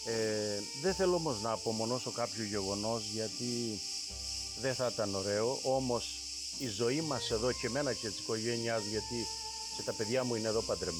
Δεν θέλω όμως να απομονώσω κάποιο γεγονός, γιατί δεν θα ήταν ωραίο. Όμως η ζωή μας εδώ, και εμένα και της οικογένειάς μου, γιατί και τα παιδιά μου είναι εδώ παντρεμένα,